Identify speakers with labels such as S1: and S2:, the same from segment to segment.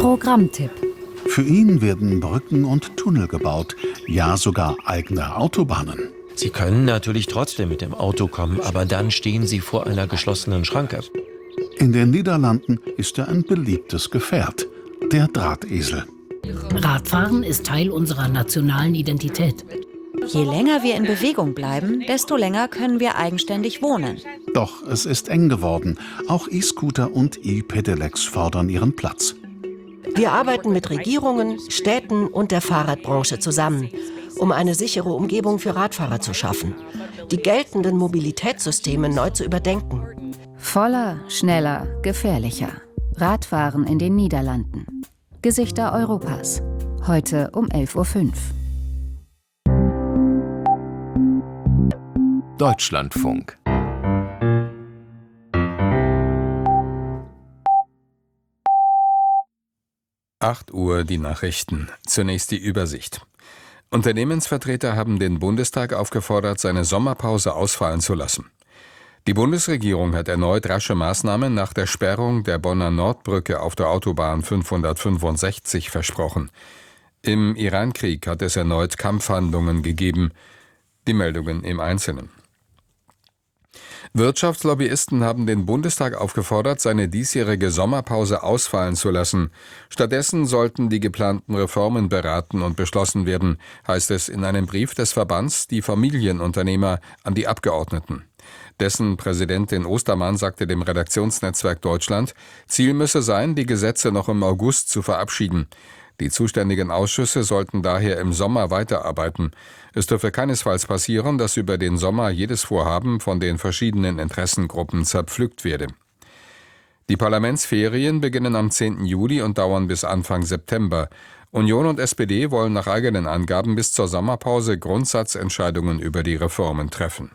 S1: Programmtipp.
S2: Für ihn werden Brücken und Tunnel gebaut, ja sogar eigene Autobahnen.
S3: Sie können natürlich trotzdem mit dem Auto kommen, aber dann stehen Sie vor einer geschlossenen Schranke.
S2: In den Niederlanden ist er ein beliebtes Gefährt, der Drahtesel.
S1: Radfahren ist Teil unserer nationalen Identität.
S4: Je länger wir in Bewegung bleiben, desto länger können wir eigenständig wohnen.
S2: Doch es ist eng geworden. Auch E-Scooter und E-Pedelecs fordern ihren Platz.
S5: Wir arbeiten mit Regierungen, Städten und der Fahrradbranche zusammen, um eine sichere Umgebung für Radfahrer zu schaffen, die geltenden Mobilitätssysteme neu zu überdenken.
S6: Voller, schneller, gefährlicher. Radfahren in den Niederlanden. Gesichter Europas. Heute um 11:05 Uhr.
S7: Deutschlandfunk. Uhr die Nachrichten. Zunächst die Übersicht. Unternehmensvertreter haben den Bundestag aufgefordert, seine Sommerpause ausfallen zu lassen. Die Bundesregierung hat erneut rasche Maßnahmen nach der Sperrung der Bonner Nordbrücke auf der Autobahn 565 versprochen. Im Irankrieg hat es erneut Kampfhandlungen gegeben. Die Meldungen im Einzelnen. Wirtschaftslobbyisten haben den Bundestag aufgefordert, seine diesjährige Sommerpause ausfallen zu lassen. Stattdessen sollten die geplanten Reformen beraten und beschlossen werden, heißt es in einem Brief des Verbands Die Familienunternehmer an die Abgeordneten. Dessen Präsidentin Ostermann sagte dem Redaktionsnetzwerk Deutschland, Ziel müsse sein, die Gesetze noch im August zu verabschieden. Die zuständigen Ausschüsse sollten daher im Sommer weiterarbeiten. Es dürfe keinesfalls passieren, dass über den Sommer jedes Vorhaben von den verschiedenen Interessengruppen zerpflückt werde. Die Parlamentsferien beginnen am 10. Juli und dauern bis Anfang September. Union und SPD wollen nach eigenen Angaben bis zur Sommerpause Grundsatzentscheidungen über die Reformen treffen.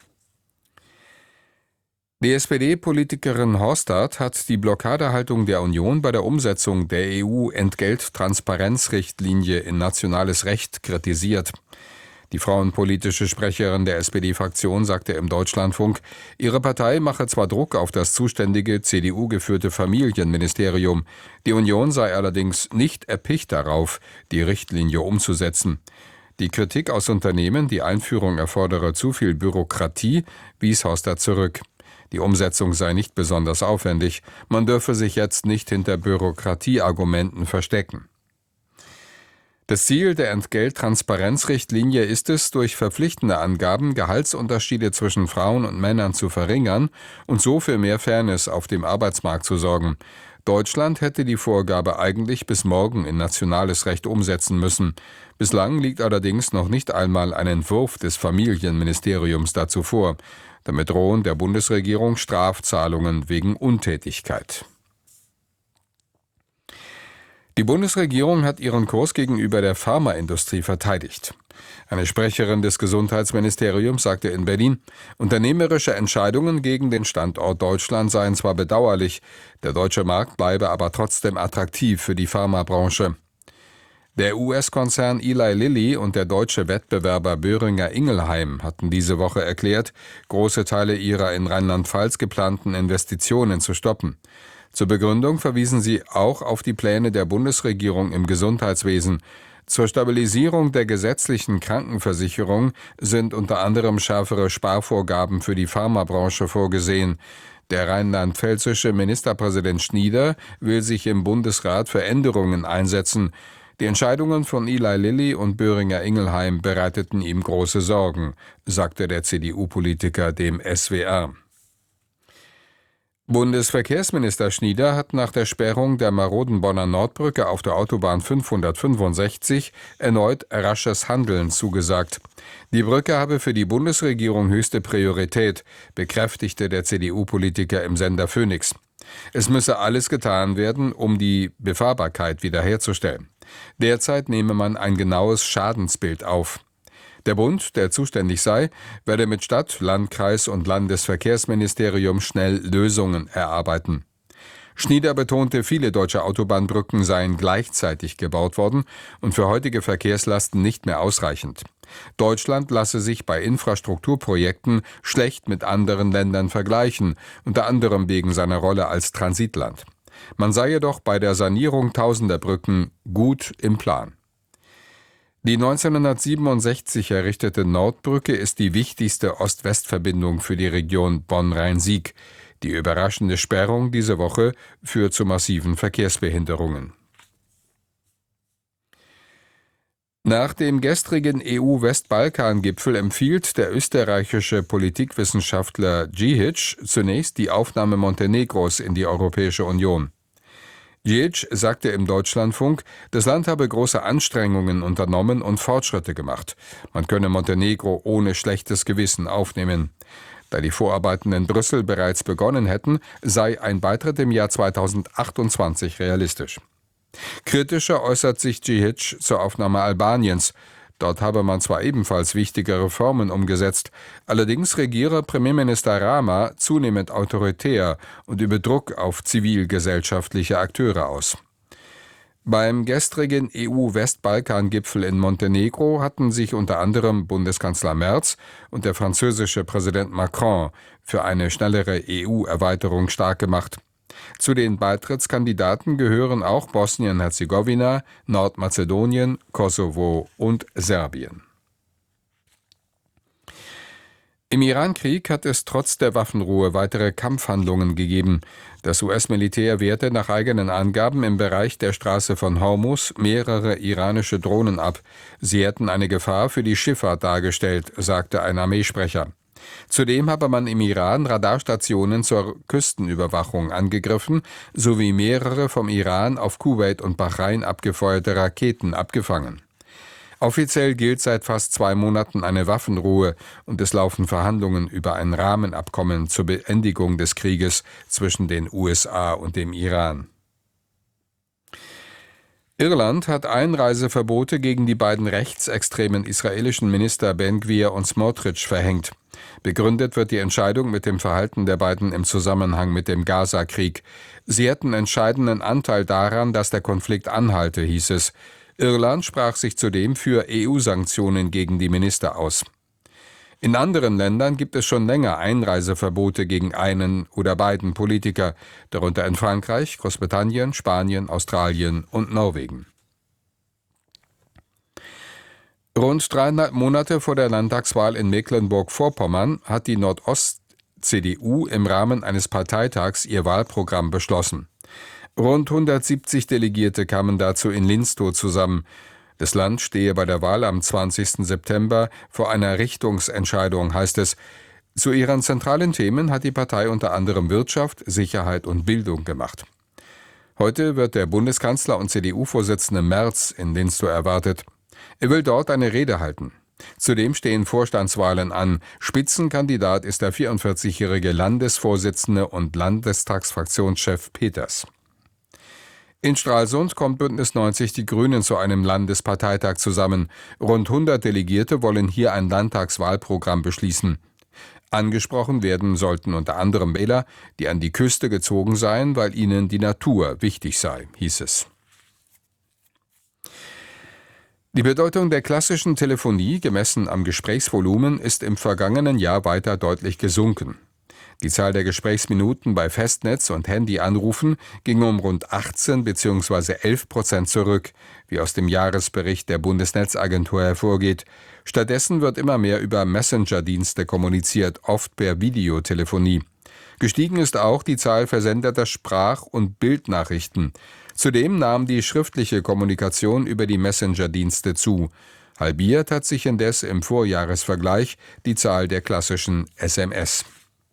S7: Die SPD-Politikerin Horsthardt hat die Blockadehaltung der Union bei der Umsetzung der EU-Entgelttransparenzrichtlinie in nationales Recht kritisiert. Die frauenpolitische Sprecherin der SPD-Fraktion sagte im Deutschlandfunk, ihre Partei mache zwar Druck auf das zuständige CDU-geführte Familienministerium, die Union sei allerdings nicht erpicht darauf, die Richtlinie umzusetzen. Die Kritik aus Unternehmen, die Einführung erfordere zu viel Bürokratie, wies Horsthardt zurück. Die Umsetzung sei nicht besonders aufwendig, man dürfe sich jetzt nicht hinter Bürokratieargumenten verstecken. Das Ziel der Entgelttransparenzrichtlinie ist es, durch verpflichtende Angaben Gehaltsunterschiede zwischen Frauen und Männern zu verringern und so für mehr Fairness auf dem Arbeitsmarkt zu sorgen. Deutschland hätte die Vorgabe eigentlich bis morgen in nationales Recht umsetzen müssen. Bislang liegt allerdings noch nicht einmal ein Entwurf des Familienministeriums dazu vor. Damit drohen der Bundesregierung Strafzahlungen wegen Untätigkeit. Die Bundesregierung hat ihren Kurs gegenüber der Pharmaindustrie verteidigt. Eine Sprecherin des Gesundheitsministeriums sagte in Berlin, unternehmerische Entscheidungen gegen den Standort Deutschland seien zwar bedauerlich, der deutsche Markt bleibe aber trotzdem attraktiv für die Pharmabranche. Der US-Konzern Eli Lilly und der deutsche Wettbewerber Boehringer Ingelheim hatten diese Woche erklärt, große Teile ihrer in Rheinland-Pfalz geplanten Investitionen zu stoppen. Zur Begründung verwiesen sie auch auf die Pläne der Bundesregierung im Gesundheitswesen. Zur Stabilisierung der gesetzlichen Krankenversicherung sind unter anderem schärfere Sparvorgaben für die Pharmabranche vorgesehen. Der rheinland-pfälzische Ministerpräsident Schnieder will sich im Bundesrat für Änderungen einsetzen. Die Entscheidungen von Eli Lilly und Boehringer Ingelheim bereiteten ihm große Sorgen, sagte der CDU-Politiker dem SWR. Bundesverkehrsminister Schnieder hat nach der Sperrung der maroden Bonner Nordbrücke auf der Autobahn 565 erneut rasches Handeln zugesagt. Die Brücke habe für die Bundesregierung höchste Priorität, bekräftigte der CDU-Politiker im Sender Phoenix. Es müsse alles getan werden, um die Befahrbarkeit wiederherzustellen. Derzeit nehme man ein genaues Schadensbild auf. Der Bund, der zuständig sei, werde mit Stadt-, Landkreis- und Landesverkehrsministerium schnell Lösungen erarbeiten. Schnieder betonte, viele deutsche Autobahnbrücken seien gleichzeitig gebaut worden und für heutige Verkehrslasten nicht mehr ausreichend. Deutschland lasse sich bei Infrastrukturprojekten schlecht mit anderen Ländern vergleichen, unter anderem wegen seiner Rolle als Transitland. Man sei jedoch bei der Sanierung tausender Brücken gut im Plan. Die 1967 errichtete Nordbrücke ist die wichtigste Ost-West-Verbindung für die Region Bonn-Rhein-Sieg. Die überraschende Sperrung diese Woche führt zu massiven Verkehrsbehinderungen. Nach dem gestrigen EU-Westbalkan-Gipfel empfiehlt der österreichische Politikwissenschaftler Djihic zunächst die Aufnahme Montenegros in die Europäische Union. Djihic sagte im Deutschlandfunk, das Land habe große Anstrengungen unternommen und Fortschritte gemacht. Man könne Montenegro ohne schlechtes Gewissen aufnehmen. Da die Vorarbeiten in Brüssel bereits begonnen hätten, sei ein Beitritt im Jahr 2028 realistisch. Kritischer äußert sich Djihic zur Aufnahme Albaniens. Dort habe man zwar ebenfalls wichtige Reformen umgesetzt, allerdings regiere Premierminister Rama zunehmend autoritär und übe Druck auf zivilgesellschaftliche Akteure aus. Beim gestrigen EU-Westbalkan-Gipfel in Montenegro hatten sich unter anderem Bundeskanzler Merz und der französische Präsident Macron für eine schnellere EU-Erweiterung stark gemacht. Zu den Beitrittskandidaten gehören auch Bosnien-Herzegowina, Nordmazedonien, Kosovo und Serbien. Im Irankrieg hat es trotz der Waffenruhe weitere Kampfhandlungen gegeben. Das US-Militär wehrte nach eigenen Angaben im Bereich der Straße von Hormuz mehrere iranische Drohnen ab. Sie hätten eine Gefahr für die Schifffahrt dargestellt, sagte ein Armeesprecher. Zudem habe man im Iran Radarstationen zur Küstenüberwachung angegriffen, sowie mehrere vom Iran auf Kuwait und Bahrain abgefeuerte Raketen abgefangen. Offiziell gilt seit fast 2 Monaten eine Waffenruhe und es laufen Verhandlungen über ein Rahmenabkommen zur Beendigung des Krieges zwischen den USA und dem Iran. Irland hat Einreiseverbote gegen die beiden rechtsextremen israelischen Minister Ben Gvir und Smotrich verhängt. Begründet wird die Entscheidung mit dem Verhalten der beiden im Zusammenhang mit dem Gaza-Krieg. Sie hätten entscheidenden Anteil daran, dass der Konflikt anhalte, hieß es. Irland sprach sich zudem für EU-Sanktionen gegen die Minister aus. In anderen Ländern gibt es schon länger Einreiseverbote gegen einen oder beiden Politiker, darunter in Frankreich, Großbritannien, Spanien, Australien und Norwegen. Rund 3,5 Monate vor der Landtagswahl in Mecklenburg-Vorpommern hat die Nordost-CDU im Rahmen eines Parteitags ihr Wahlprogramm beschlossen. Rund 170 Delegierte kamen dazu in Linstow zusammen. Das Land stehe bei der Wahl am 20. September vor einer Richtungsentscheidung, heißt es. Zu ihren zentralen Themen hat die Partei unter anderem Wirtschaft, Sicherheit und Bildung gemacht. Heute wird der Bundeskanzler und CDU-Vorsitzende Merz in Linstow erwartet. Er will dort eine Rede halten. Zudem stehen Vorstandswahlen an. Spitzenkandidat ist der 44-jährige Landesvorsitzende und Landestagsfraktionschef Peters. In Stralsund kommt Bündnis 90 Die Grünen zu einem Landesparteitag zusammen. Rund 100 Delegierte wollen hier ein Landtagswahlprogramm beschließen. Angesprochen werden sollten unter anderem Wähler, die an die Küste gezogen seien, weil ihnen die Natur wichtig sei, hieß es. Die Bedeutung der klassischen Telefonie, gemessen am Gesprächsvolumen, ist im vergangenen Jahr weiter deutlich gesunken. Die Zahl der Gesprächsminuten bei Festnetz- und Handyanrufen ging um rund 18 bzw. 11% zurück, wie aus dem Jahresbericht der Bundesnetzagentur hervorgeht. Stattdessen wird immer mehr über Messenger-Dienste kommuniziert, oft per Videotelefonie. Gestiegen ist auch die Zahl versendeter Sprach- und Bildnachrichten. Zudem nahm die schriftliche Kommunikation über die Messenger-Dienste zu. Halbiert hat sich indes im Vorjahresvergleich die Zahl der klassischen SMS.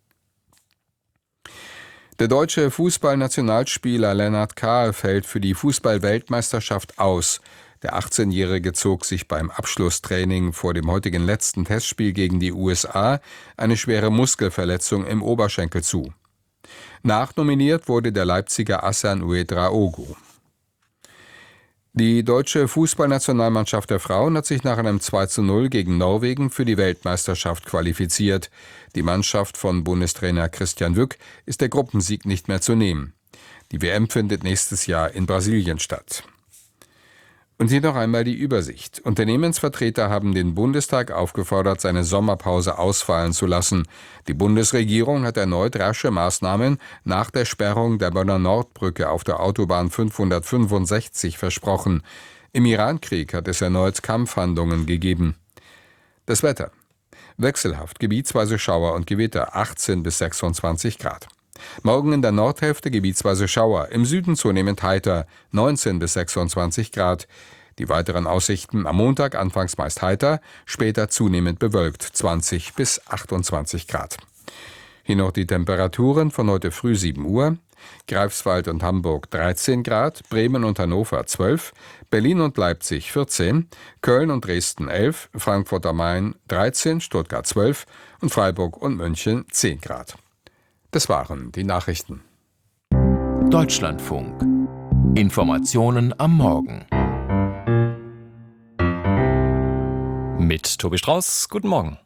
S7: Der deutsche Fußballnationalspieler Lennart Kahl fällt für die Fußball-Weltmeisterschaft aus. Der 18-Jährige zog sich beim Abschlusstraining vor dem heutigen letzten Testspiel gegen die USA eine schwere Muskelverletzung im Oberschenkel zu. Nachnominiert wurde der Leipziger Hassan Ouedraogo. Die deutsche Fußballnationalmannschaft der Frauen hat sich nach einem 2:0 gegen Norwegen für die Weltmeisterschaft qualifiziert. Die Mannschaft von Bundestrainer Christian Wück ist der Gruppensieg nicht mehr zu nehmen. Die WM findet nächstes Jahr in Brasilien statt. Und hier noch einmal die Übersicht. Unternehmensvertreter haben den Bundestag aufgefordert, seine Sommerpause ausfallen zu lassen. Die Bundesregierung hat erneut rasche Maßnahmen nach der Sperrung der Bonner Nordbrücke auf der Autobahn 565 versprochen. Im Irankrieg hat es erneut Kampfhandlungen gegeben. Das Wetter. Wechselhaft, gebietsweise Schauer und Gewitter, 18 bis 26 Grad. Morgen in der Nordhälfte gebietsweise Schauer, im Süden zunehmend heiter, 19 bis 26 Grad. Die weiteren Aussichten am Montag anfangs meist heiter, später zunehmend bewölkt, 20 bis 28 Grad. Hier noch die Temperaturen von heute früh 7 Uhr. Greifswald und Hamburg 13 Grad, Bremen und Hannover 12, Berlin und Leipzig 14, Köln und Dresden 11, Frankfurt am Main 13, Stuttgart 12 und Freiburg und München 10 Grad. Das waren die Nachrichten.
S8: Deutschlandfunk. Informationen am Morgen.
S9: Mit Tobi Strauß. Guten Morgen.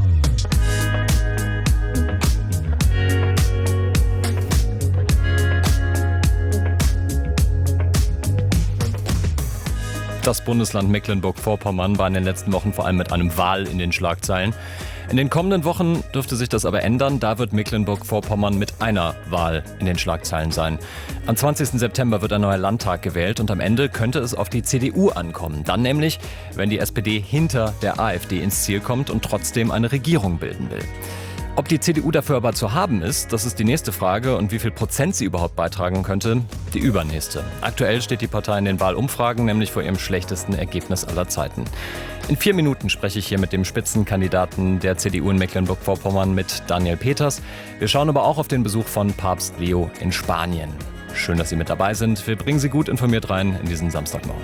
S9: Das Bundesland Mecklenburg-Vorpommern war in den letzten Wochen vor allem mit einem Wal in den Schlagzeilen. In den kommenden Wochen dürfte sich das aber ändern. Da wird Mecklenburg-Vorpommern mit einer Wahl in den Schlagzeilen sein. Am 20. September wird ein neuer Landtag gewählt und am Ende könnte es auf die CDU ankommen. Dann nämlich, wenn die SPD hinter der AfD ins Ziel kommt und trotzdem eine Regierung bilden will. Ob die CDU dafür aber zu haben ist, das ist die nächste Frage. Und wie viel Prozent sie überhaupt beitragen könnte, die übernächste. Aktuell steht die Partei in den Wahlumfragen nämlich vor ihrem schlechtesten Ergebnis aller Zeiten. In 4 Minuten spreche ich hier mit dem Spitzenkandidaten der CDU in Mecklenburg-Vorpommern, mit Daniel Peters. Wir schauen aber auch auf den Besuch von Papst Leo in Spanien. Schön, dass Sie mit dabei sind. Wir bringen Sie gut informiert rein in diesen Samstagmorgen.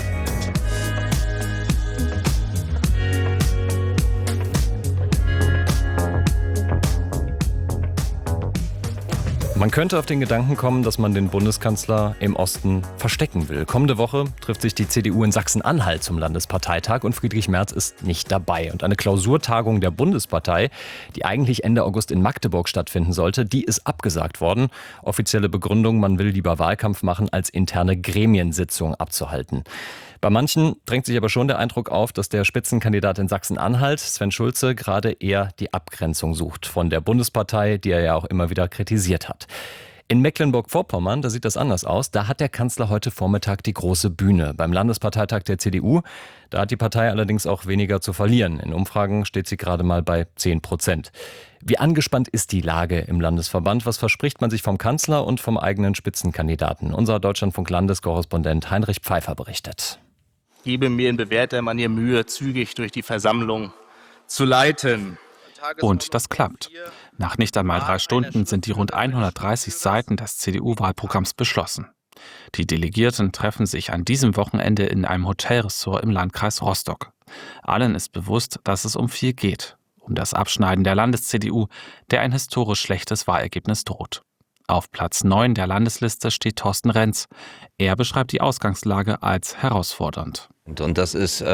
S9: Man könnte auf den Gedanken kommen, dass man den Bundeskanzler im Osten verstecken will. Kommende Woche trifft sich die CDU in Sachsen-Anhalt zum Landesparteitag und Friedrich Merz ist nicht dabei. Und eine Klausurtagung der Bundespartei, die eigentlich Ende August in Magdeburg stattfinden sollte, die ist abgesagt worden. Offizielle Begründung, man will lieber Wahlkampf machen, als interne Gremiensitzung abzuhalten. Bei manchen drängt sich aber schon der Eindruck auf, dass der Spitzenkandidat in Sachsen-Anhalt, Sven Schulze, gerade eher die Abgrenzung sucht von der Bundespartei, die er ja auch immer wieder kritisiert hat. In Mecklenburg-Vorpommern, da sieht das anders aus. Da hat der Kanzler heute Vormittag die große Bühne beim Landesparteitag der CDU. Da hat die Partei allerdings auch weniger zu verlieren. In Umfragen steht sie gerade mal bei 10%. Wie angespannt ist die Lage im Landesverband? Was verspricht man sich vom Kanzler und vom eigenen Spitzenkandidaten? Unser Deutschlandfunk-Landeskorrespondent Heinrich Pfeiffer berichtet.
S10: Ich gebe mir in bewährter Manier Mühe, zügig durch die Versammlung zu leiten.
S11: Und das klappt. Nach nicht einmal 3 Stunden sind die rund 130 Seiten des CDU-Wahlprogramms beschlossen. Die Delegierten treffen sich an diesem Wochenende in einem Hotelressort im Landkreis Rostock. Allen ist bewusst, dass es um viel geht. Um das Abschneiden der Landes-CDU, der ein historisch schlechtes Wahlergebnis droht. Auf Platz 9 der Landesliste steht Thorsten Renz. Er beschreibt die Ausgangslage als herausfordernd.
S12: Und das ist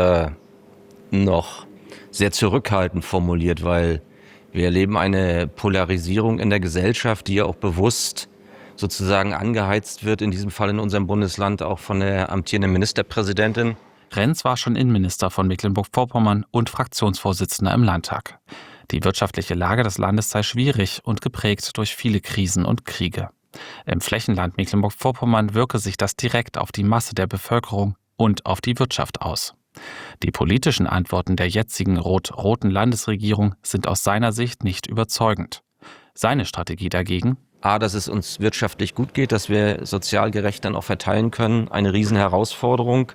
S12: noch sehr zurückhaltend formuliert, weil wir erleben eine Polarisierung in der Gesellschaft, die ja auch bewusst sozusagen angeheizt wird, in diesem Fall in unserem Bundesland auch von der amtierenden Ministerpräsidentin.
S11: Renz war schon Innenminister von Mecklenburg-Vorpommern und Fraktionsvorsitzender im Landtag. Die wirtschaftliche Lage des Landes sei schwierig und geprägt durch viele Krisen und Kriege. Im Flächenland Mecklenburg-Vorpommern wirke sich das direkt auf die Masse der Bevölkerung und auf die Wirtschaft aus. Die politischen Antworten der jetzigen rot-roten Landesregierung sind aus seiner Sicht nicht überzeugend. Seine Strategie dagegen?
S12: Dass es uns wirtschaftlich gut geht, dass wir sozial gerecht dann auch verteilen können, eine Riesenherausforderung.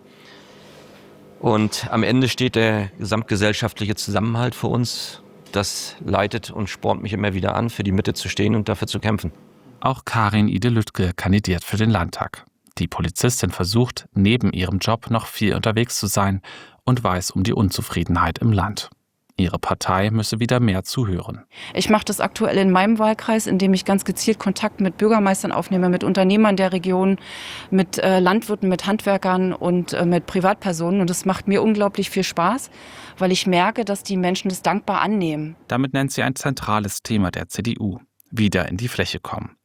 S12: Und am Ende steht der gesamtgesellschaftliche Zusammenhalt für uns. Das leitet und spornt mich immer wieder an, für die Mitte zu stehen und dafür zu kämpfen.
S11: Auch Karin Ide-Lüttke kandidiert für den Landtag. Die Polizistin versucht, neben ihrem Job noch viel unterwegs zu sein und weiß um die Unzufriedenheit im Land. Ihre Partei müsse wieder mehr zuhören.
S13: Ich mache das aktuell in meinem Wahlkreis, indem ich ganz gezielt Kontakt mit Bürgermeistern aufnehme, mit Unternehmern der Region, mit Landwirten, mit Handwerkern und mit Privatpersonen. Und das macht mir unglaublich viel Spaß, weil ich merke, dass die Menschen das dankbar annehmen.
S11: Damit nennt sie ein zentrales Thema der CDU: wieder in die Fläche kommen.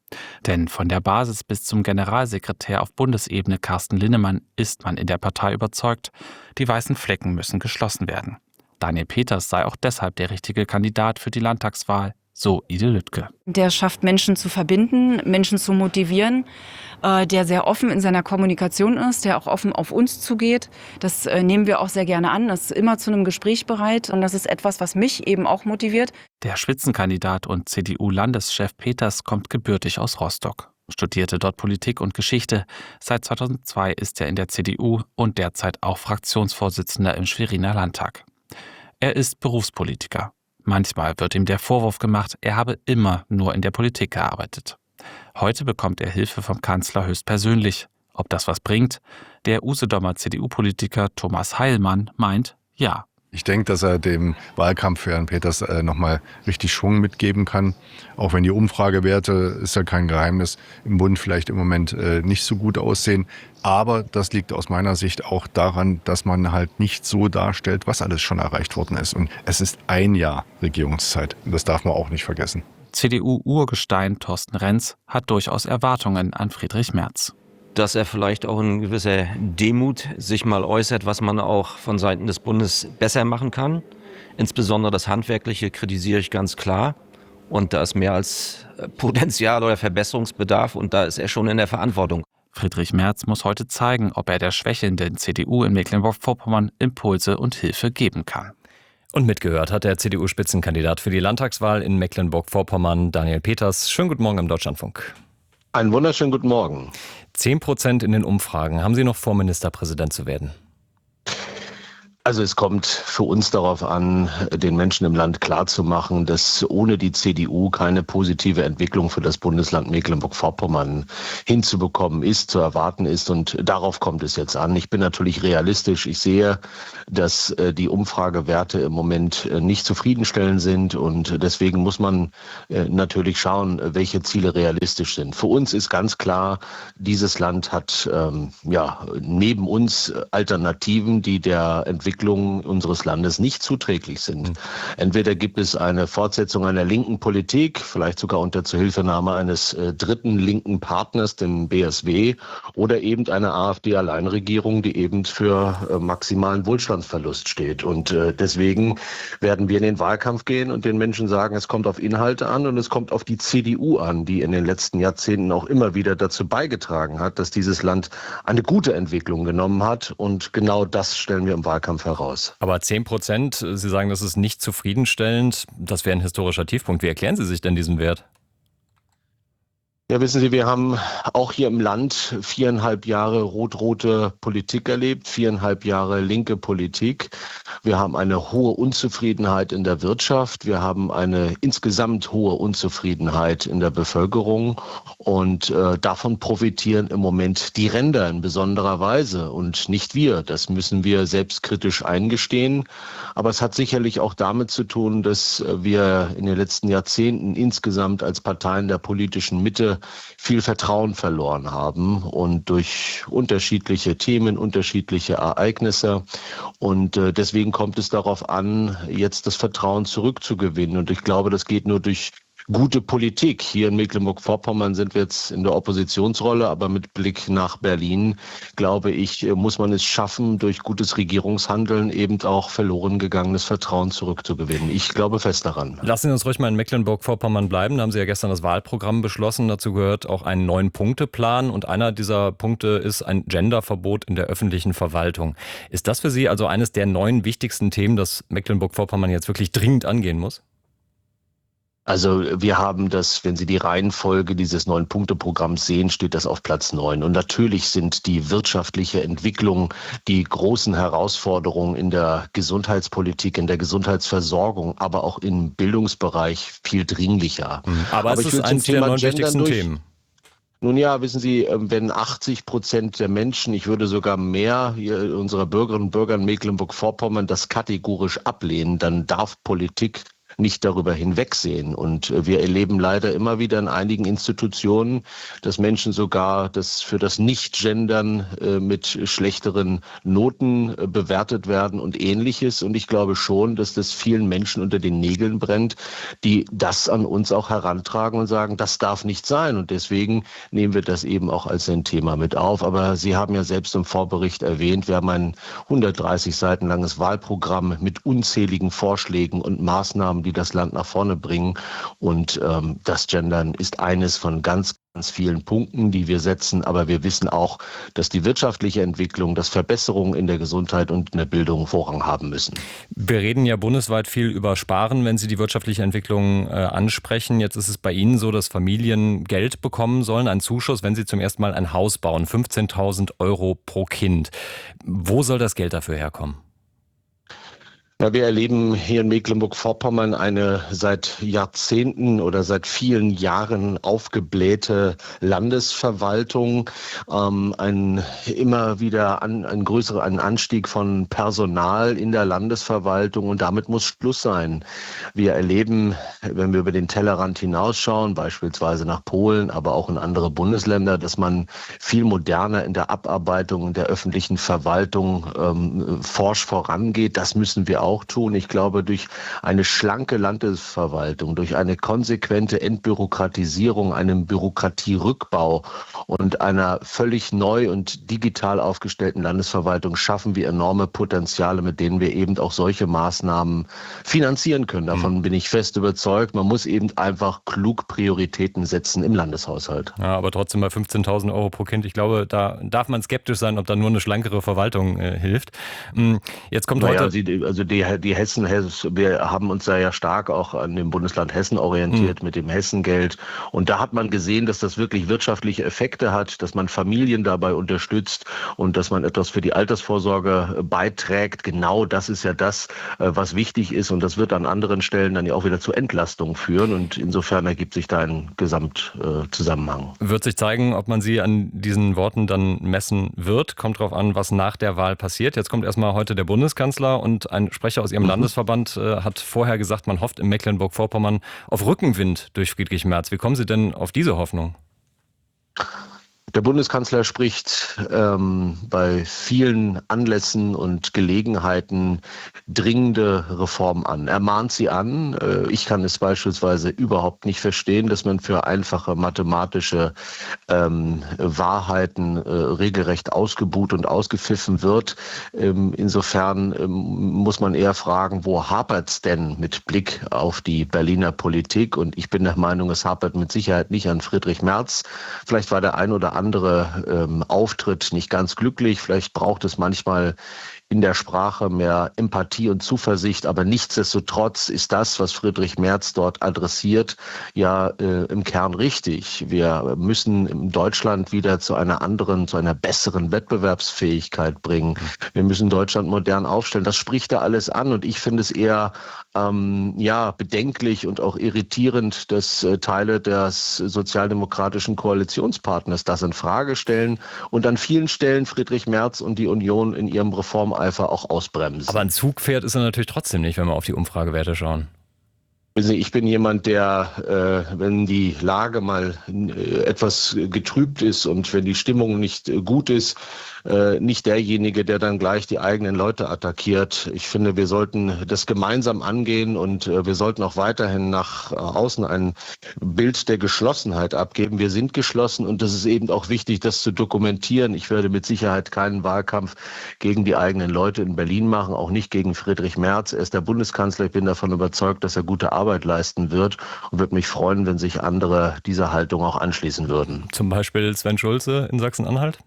S11: Denn von der Basis bis zum Generalsekretär auf Bundesebene Carsten Linnemann ist man in der Partei überzeugt, die weißen Flecken müssen geschlossen werden. Daniel Peters sei auch deshalb der richtige Kandidat für die Landtagswahl, so Ide Lüttke.
S13: Der schafft Menschen zu verbinden, Menschen zu motivieren, der sehr offen in seiner Kommunikation ist, der auch offen auf uns zugeht. Das nehmen wir auch sehr gerne an, das ist immer zu einem Gespräch bereit und das ist etwas, was mich eben auch motiviert.
S11: Der Spitzenkandidat und CDU-Landeschef Peters kommt gebürtig aus Rostock, studierte dort Politik und Geschichte. Seit 2002 ist er in der CDU und derzeit auch Fraktionsvorsitzender im Schweriner Landtag. Er ist Berufspolitiker. Manchmal wird ihm der Vorwurf gemacht, er habe immer nur in der Politik gearbeitet. Heute bekommt er Hilfe vom Kanzler höchstpersönlich. Ob das was bringt? Der Usedomer CDU-Politiker Thomas Heilmann meint, ja.
S14: Ich denke, dass er dem Wahlkampf für Herrn Peters nochmal richtig Schwung mitgeben kann. Auch wenn die Umfragewerte, ist ja kein Geheimnis, im Bund vielleicht im Moment nicht so gut aussehen. Aber das liegt aus meiner Sicht auch daran, dass man halt nicht so darstellt, was alles schon erreicht worden ist. Und es ist ein Jahr Regierungszeit. Das darf man auch nicht vergessen.
S11: CDU-Urgestein Thorsten Renz hat durchaus Erwartungen an Friedrich Merz.
S12: Dass er vielleicht auch in gewisser Demut sich mal äußert, was man auch von Seiten des Bundes besser machen kann. Insbesondere das Handwerkliche kritisiere ich ganz klar. Und da ist mehr als Potenzial oder Verbesserungsbedarf und da ist er schon in der Verantwortung.
S11: Friedrich Merz muss heute zeigen, ob er der schwächelnden CDU in Mecklenburg-Vorpommern Impulse und Hilfe geben kann.
S9: Und mitgehört hat der CDU-Spitzenkandidat für die Landtagswahl in Mecklenburg-Vorpommern, Daniel Peters. Schönen guten Morgen im Deutschlandfunk.
S15: Einen wunderschönen guten Morgen.
S9: 10% in den Umfragen. Haben Sie noch vor, Ministerpräsident zu werden?
S15: Also es kommt für uns darauf an, den Menschen im Land klarzumachen, dass ohne die CDU keine positive Entwicklung für das Bundesland Mecklenburg-Vorpommern hinzubekommen ist, zu erwarten ist. Und darauf kommt es jetzt an. Ich bin natürlich realistisch. Ich sehe, dass die Umfragewerte im Moment nicht zufriedenstellend sind. Und deswegen muss man natürlich schauen, welche Ziele realistisch sind. Für uns ist ganz klar, dieses Land hat neben uns Alternativen, die der Entwicklung unseres Landes nicht zuträglich sind. Entweder gibt es eine Fortsetzung einer linken Politik, vielleicht sogar unter Zuhilfenahme eines dritten linken Partners, dem BSW, oder eben eine AfD-Alleinregierung, die eben für maximalen Wohlstandsverlust steht. Und deswegen werden wir in den Wahlkampf gehen und den Menschen sagen, es kommt auf Inhalte an und es kommt auf die CDU an, die in den letzten Jahrzehnten auch immer wieder dazu beigetragen hat, dass dieses Land eine gute Entwicklung genommen hat. Und genau das stellen wir im Wahlkampf heraus.
S9: Aber 10%, Sie sagen, das ist nicht zufriedenstellend. Das wäre ein historischer Tiefpunkt. Wie erklären Sie sich denn diesen Wert?
S15: Ja, wissen Sie, wir haben auch hier im Land 4,5 Jahre rot-rote Politik erlebt, 4,5 Jahre linke Politik. Wir haben eine hohe Unzufriedenheit in der Wirtschaft. Wir haben eine insgesamt hohe Unzufriedenheit in der Bevölkerung. Und davon profitieren im Moment die Ränder in besonderer Weise und nicht wir. Das müssen wir selbstkritisch eingestehen. Aber es hat sicherlich auch damit zu tun, dass wir in den letzten Jahrzehnten insgesamt als Parteien der politischen Mitte viel Vertrauen verloren haben und durch unterschiedliche Themen, unterschiedliche Ereignisse. Und deswegen kommt es darauf an, jetzt das Vertrauen zurückzugewinnen. Und ich glaube, das geht nur durch gute Politik. Hier in Mecklenburg-Vorpommern sind wir jetzt in der Oppositionsrolle, aber mit Blick nach Berlin, glaube ich, muss man es schaffen, durch gutes Regierungshandeln eben auch verloren gegangenes Vertrauen zurückzugewinnen. Ich glaube fest daran.
S9: Lassen Sie uns ruhig mal in Mecklenburg-Vorpommern bleiben. Da haben Sie ja gestern das Wahlprogramm beschlossen. Dazu gehört auch ein 9-Punkte-Plan und einer dieser Punkte ist ein Genderverbot in der öffentlichen Verwaltung. Ist das für Sie also eines der 9 wichtigsten Themen, das Mecklenburg-Vorpommern jetzt wirklich dringend angehen muss?
S15: Also wir haben das, wenn Sie die Reihenfolge dieses 9-Punkte-Programms sehen, steht das auf Platz 9. Und natürlich sind die wirtschaftliche Entwicklung, die großen Herausforderungen in der Gesundheitspolitik, in der Gesundheitsversorgung, aber auch im Bildungsbereich viel dringlicher.
S9: Aber es ist eines der 9 wichtigsten Themen.
S15: Nun ja, wissen Sie, wenn 80% der Menschen, ich würde sogar mehr unserer Bürgerinnen und Bürger in Mecklenburg-Vorpommern das kategorisch ablehnen, dann darf Politik nicht darüber hinwegsehen. Und wir erleben leider immer wieder in einigen Institutionen, dass Menschen sogar für das Nicht-Gendern mit schlechteren Noten bewertet werden und Ähnliches. Und ich glaube schon, dass das vielen Menschen unter den Nägeln brennt, die das an uns auch herantragen und sagen, das darf nicht sein. Und deswegen nehmen wir das eben auch als ein Thema mit auf. Aber Sie haben ja selbst im Vorbericht erwähnt, wir haben ein 130 Seiten langes Wahlprogramm mit unzähligen Vorschlägen und Maßnahmen, die das Land nach vorne bringen. Und das Gendern ist eines von ganz vielen Punkten, die wir setzen. Aber wir wissen auch, dass die wirtschaftliche Entwicklung, dass Verbesserungen in der Gesundheit und in der Bildung Vorrang haben müssen.
S9: Wir reden ja bundesweit viel über Sparen, wenn Sie die wirtschaftliche Entwicklung ansprechen. Jetzt ist es bei Ihnen so, dass Familien Geld bekommen sollen, einen Zuschuss, wenn sie zum ersten Mal ein Haus bauen. 15.000 € pro Kind. Wo soll das Geld dafür herkommen?
S15: Ja, wir erleben hier in Mecklenburg-Vorpommern eine seit Jahrzehnten oder seit vielen Jahren aufgeblähte Landesverwaltung, ein größerer Anstieg von Personal in der Landesverwaltung und damit muss Schluss sein. Wir erleben, wenn wir über den Tellerrand hinausschauen, beispielsweise nach Polen, aber auch in andere Bundesländer, dass man viel moderner in der Abarbeitung der öffentlichen Verwaltung forsch vorangeht. Das müssen wir auch tun. Ich glaube, durch eine schlanke Landesverwaltung, durch eine konsequente Entbürokratisierung, einen Bürokratierückbau und einer völlig neu und digital aufgestellten Landesverwaltung schaffen wir enorme Potenziale, mit denen wir eben auch solche Maßnahmen finanzieren können. Davon bin ich fest überzeugt. Man muss eben einfach klug Prioritäten setzen im Landeshaushalt.
S9: Ja, aber trotzdem bei 15.000 € pro Kind, ich glaube, da darf man skeptisch sein, ob da nur eine schlankere Verwaltung hilft. Jetzt kommt heute...
S15: Die Hessen, wir haben uns da ja stark auch an dem Bundesland Hessen orientiert mit dem Hessengeld. Und da hat man gesehen, dass das wirklich wirtschaftliche Effekte hat, dass man Familien dabei unterstützt und dass man etwas für die Altersvorsorge beiträgt. Genau das ist ja das, was wichtig ist. Und das wird an anderen Stellen dann ja auch wieder zu Entlastungen führen. Und insofern ergibt sich da ein Gesamtzusammenhang.
S9: Wird sich zeigen, ob man Sie an diesen Worten dann messen wird. Kommt drauf an, was nach der Wahl passiert. Jetzt kommt erstmal heute der Bundeskanzler und ein Sprecher aus Ihrem Landesverband hat vorher gesagt, man hofft in Mecklenburg-Vorpommern auf Rückenwind durch Friedrich Merz. Wie kommen Sie denn auf diese Hoffnung?
S15: Der Bundeskanzler spricht bei vielen Anlässen und Gelegenheiten dringende Reformen an. Er mahnt sie an. Ich kann es beispielsweise überhaupt nicht verstehen, dass man für einfache mathematische Wahrheiten regelrecht ausgebuht und ausgepfiffen wird. Insofern muss man eher fragen, wo hapert's denn mit Blick auf die Berliner Politik? Und ich bin der Meinung, es hapert mit Sicherheit nicht an Friedrich Merz. Vielleicht war der ein oder andere Auftritt nicht ganz glücklich. Vielleicht braucht es manchmal in der Sprache mehr Empathie und Zuversicht. Aber nichtsdestotrotz ist das, was Friedrich Merz dort adressiert, ja im Kern richtig. Wir müssen in Deutschland wieder zu einer besseren Wettbewerbsfähigkeit bringen. Wir müssen Deutschland modern aufstellen. Das spricht er alles an. Und ich finde es eher bedenklich und auch irritierend, dass Teile des sozialdemokratischen Koalitionspartners das in Frage stellen und an vielen Stellen Friedrich Merz und die Union in ihrem Reformeifer auch ausbremsen.
S9: Aber ein Zugpferd ist er natürlich trotzdem nicht, wenn wir auf die Umfragewerte schauen.
S15: Ich bin jemand, der, wenn die Lage mal etwas getrübt ist und wenn die Stimmung nicht gut ist, nicht derjenige, der dann gleich die eigenen Leute attackiert. Ich finde, wir sollten das gemeinsam angehen und wir sollten auch weiterhin nach außen ein Bild der Geschlossenheit abgeben. Wir sind geschlossen und das ist eben auch wichtig, das zu dokumentieren. Ich werde mit Sicherheit keinen Wahlkampf gegen die eigenen Leute in Berlin machen, auch nicht gegen Friedrich Merz. Er ist der Bundeskanzler. Ich bin davon überzeugt, dass er gute Arbeit leisten wird und würde mich freuen, wenn sich andere dieser Haltung auch anschließen würden.
S9: Zum Beispiel Sven Schulze in Sachsen-Anhalt?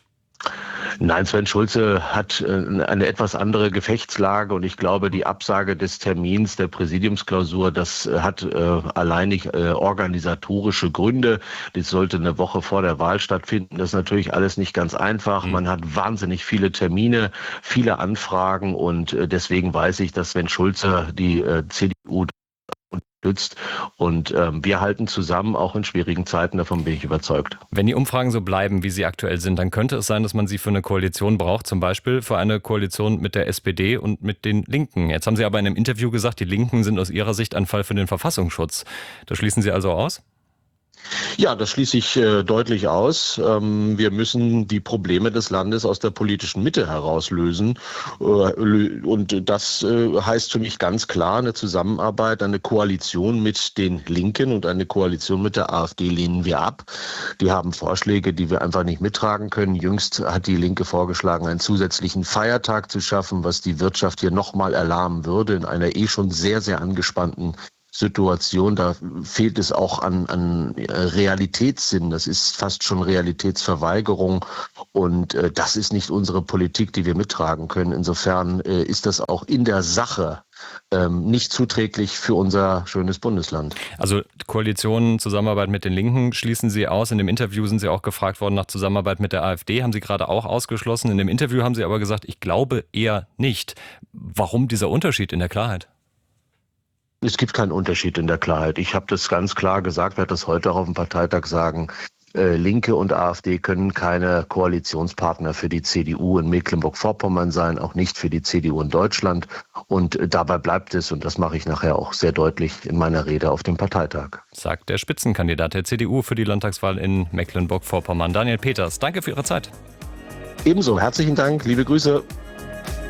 S15: Nein, Sven Schulze hat eine etwas andere Gefechtslage und ich glaube, die Absage des Termins der Präsidiumsklausur, das hat alleinig organisatorische Gründe. Das sollte eine Woche vor der Wahl stattfinden. Das ist natürlich alles nicht ganz einfach. Man hat wahnsinnig viele Termine, viele Anfragen und deswegen weiß ich, dass Sven Schulze die CDU nützt. Und wir halten zusammen, auch in schwierigen Zeiten, davon bin ich überzeugt.
S9: Wenn die Umfragen so bleiben, wie sie aktuell sind, dann könnte es sein, dass man sie für eine Koalition braucht, zum Beispiel für eine Koalition mit der SPD und mit den Linken. Jetzt haben Sie aber in einem Interview gesagt, die Linken sind aus Ihrer Sicht ein Fall für den Verfassungsschutz. Das schließen Sie also aus?
S15: Ja, das schließe ich deutlich aus. Wir müssen die Probleme des Landes aus der politischen Mitte herauslösen. Und das heißt für mich ganz klar eine Zusammenarbeit, eine Koalition mit den Linken und eine Koalition mit der AfD lehnen wir ab. Die haben Vorschläge, die wir einfach nicht mittragen können. Jüngst hat die Linke vorgeschlagen, einen zusätzlichen Feiertag zu schaffen, was die Wirtschaft hier nochmal erlahmen würde in einer schon sehr, sehr angespannten Situation. Da fehlt es auch an Realitätssinn. Das ist fast schon Realitätsverweigerung. Und das ist nicht unsere Politik, die wir mittragen können. Insofern ist das auch in der Sache nicht zuträglich für unser schönes Bundesland.
S9: Also Koalition, Zusammenarbeit mit den Linken schließen Sie aus. In dem Interview sind Sie auch gefragt worden nach Zusammenarbeit mit der AfD. Haben Sie gerade auch ausgeschlossen. In dem Interview haben Sie aber gesagt, ich glaube eher nicht. Warum dieser Unterschied in der Klarheit?
S15: Es gibt keinen Unterschied in der Klarheit. Ich habe das ganz klar gesagt, werde das heute auch auf dem Parteitag sagen. Linke und AfD können keine Koalitionspartner für die CDU in Mecklenburg-Vorpommern sein, auch nicht für die CDU in Deutschland. Und dabei bleibt es, und das mache ich nachher auch sehr deutlich in meiner Rede auf dem Parteitag.
S9: Sagt der Spitzenkandidat der CDU für die Landtagswahl in Mecklenburg-Vorpommern, Daniel Peters. Danke für Ihre Zeit.
S15: Ebenso, herzlichen Dank, liebe Grüße.